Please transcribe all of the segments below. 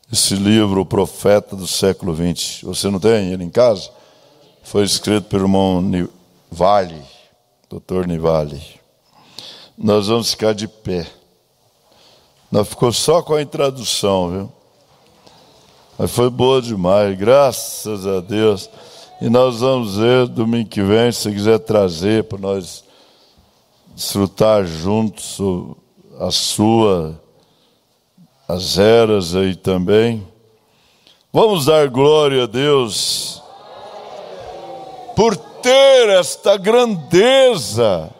esse livro, O Profeta do Século XX. Você não tem ele em casa? Foi escrito pelo irmão Nivalle, Dr. Nivalle. Nós vamos ficar de pé. Nós ficou só com a introdução, viu? Mas foi boa demais, graças a Deus. E nós vamos ver domingo que vem, se você quiser trazer para nós desfrutar juntos as eras aí também. Vamos dar glória a Deus por ter esta grandeza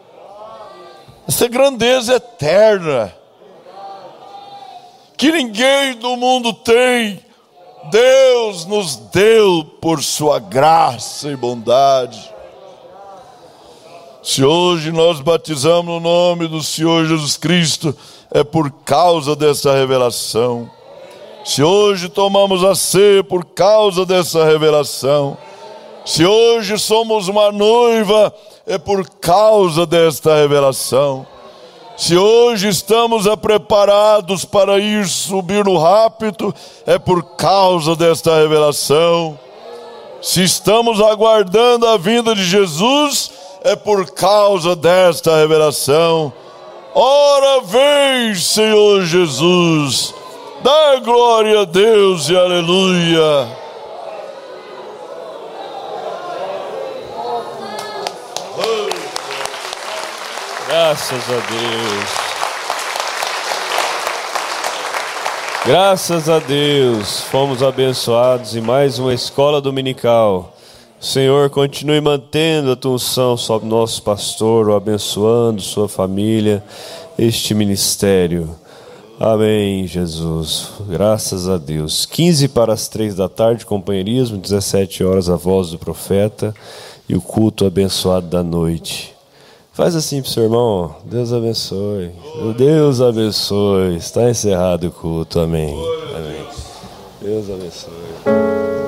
eterna, que ninguém do mundo tem. Deus nos deu por sua graça e bondade. Se hoje nós batizamos no nome do Senhor Jesus Cristo, é por causa dessa revelação. Se hoje tomamos a ceia, por causa dessa revelação. Se hoje somos uma noiva, é por causa desta revelação. Se hoje estamos preparados para subir no rapto, é por causa desta revelação. Se estamos aguardando a vinda de Jesus, é por causa desta revelação. Ora vem, Senhor Jesus, dá glória a Deus e aleluia. Graças a Deus. Graças a Deus, fomos abençoados em mais uma escola dominical. Senhor, continue mantendo a tua unção sobre nosso pastor, o abençoando sua família, este ministério. Amém, Jesus. Graças a Deus. 15 para as 3 da tarde, companheirismo, 17 horas, a voz do profeta e o culto abençoado da noite. Faz assim pro seu irmão, Deus abençoe. Deus abençoe. Está encerrado o culto, amém. Amém. Deus abençoe.